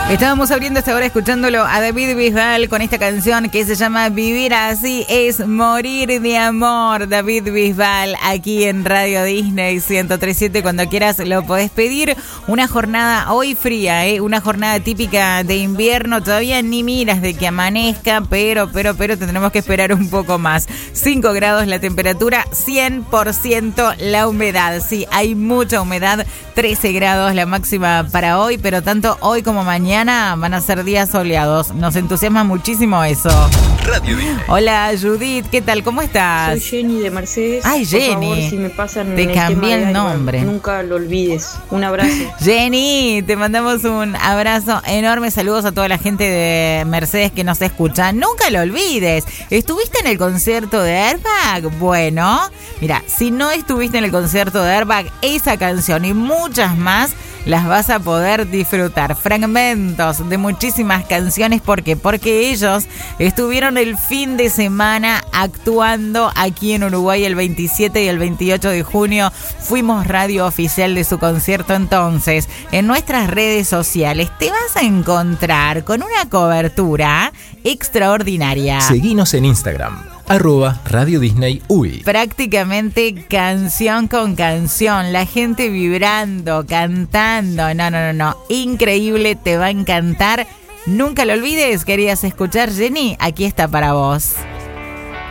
Estábamos abriendo esta hora escuchándolo a David Bisbal con esta canción que se llama Vivir así es morir de amor. David Bisbal aquí en Radio Disney 103.7. Cuando quieras lo podés pedir. Una jornada hoy fría, una jornada típica de invierno. Todavía ni miras de que amanezca, pero tendremos que esperar un poco más. 5 grados la temperatura, 100% la humedad. Sí, hay mucha humedad. 13 grados la máxima para hoy, pero tanto hoy como mañana van a ser días soleados. Nos entusiasma muchísimo eso. Radio Disney. Hola Judith, ¿qué tal? ¿Cómo estás? Soy Jenny de Mercedes. Ay, Jenny. Por favor, si me pasan te cambié el nombre. Nunca lo olvides. Un abrazo. Jenny, te mandamos un abrazo enorme. Saludos a toda la gente de Mercedes que nos escucha. Nunca lo olvides. ¿Estuviste en el concierto de Airbag? Bueno, mira, si no estuviste en el concierto de Airbag, esa canción y muchas más las vas a poder disfrutar. Fragmentos de muchísimas canciones. ¿Por qué? Porque ellos estuvieron el fin de semana actuando aquí en Uruguay el 27 y el 28 de junio. Fuimos radio oficial de su concierto. Entonces, en nuestras redes sociales te vas a encontrar con una cobertura extraordinaria. Seguinos en Instagram. @Radio Disney UI. Prácticamente canción con canción, la gente vibrando, cantando, no, increíble, te va a encantar. Nunca lo olvides, querías escuchar Jenny, aquí está para vos.